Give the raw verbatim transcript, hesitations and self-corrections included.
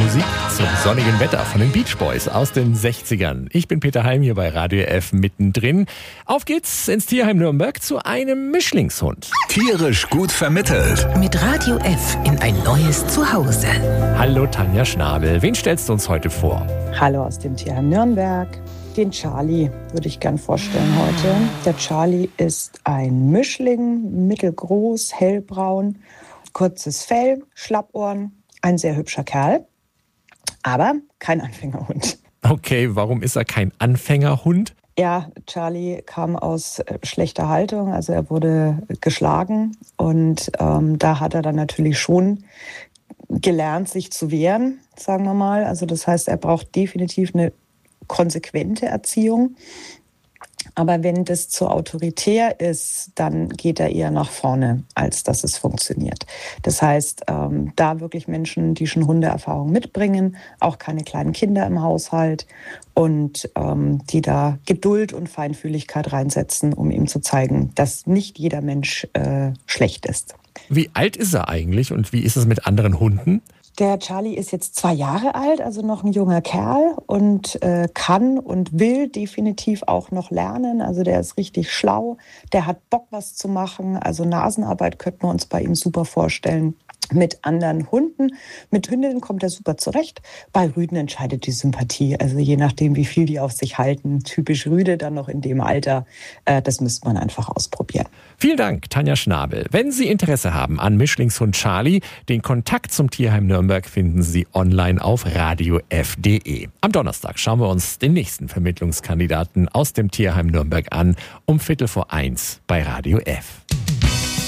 Musik zum sonnigen Wetter von den Beach Boys aus den sechzigern. Ich bin Peter Heim hier bei Radio F mittendrin. Auf geht's ins Tierheim Nürnberg zu einem Mischlingshund. Tierisch gut vermittelt. Mit Radio F in ein neues Zuhause. Hallo Tanja Schnabel, wen stellst du uns heute vor? Hallo aus dem Tierheim Nürnberg. Den Charlie würde ich gern vorstellen heute. Der Charlie ist ein Mischling, mittelgroß, hellbraun, kurzes Fell, Schlappohren, ein sehr hübscher Kerl, aber kein Anfängerhund. Okay, warum ist er kein Anfängerhund? Ja, Charlie kam aus äh, schlechter Haltung, also er wurde geschlagen und ähm, da hat er dann natürlich schon gelernt, sich zu wehren, sagen wir mal. Also das heißt, er braucht definitiv eine konsequente Erziehung. Aber wenn das zu autoritär ist, dann geht er eher nach vorne, als dass es funktioniert. Das heißt, ähm, da wirklich Menschen, die schon Hundeerfahrung mitbringen, auch keine kleinen Kinder im Haushalt und ähm, die da Geduld und Feinfühligkeit reinsetzen, um ihm zu zeigen, dass nicht jeder Mensch äh, schlecht ist. Wie alt ist er eigentlich und wie ist es mit anderen Hunden? Der Charlie ist jetzt zwei Jahre alt, also noch ein junger Kerl und äh, kann und will definitiv auch noch lernen. Also der ist richtig schlau, der hat Bock, was zu machen. Also Nasenarbeit könnten wir uns bei ihm super vorstellen. Mit anderen Hunden, mit Hündinnen kommt er super zurecht. Bei Rüden entscheidet die Sympathie. Also je nachdem, wie viel die auf sich halten. Typisch Rüde dann noch in dem Alter. Äh, das müsste man einfach ausprobieren. Vielen Dank, Tanja Schnabel. Wenn Sie Interesse haben an Mischlingshund Charlie, den Kontakt zum Tierheim Nürnberg finden Sie online auf radio f punkt de. Am Donnerstag schauen wir uns den nächsten Vermittlungskandidaten aus dem Tierheim Nürnberg an, um Viertel vor eins bei Radio F.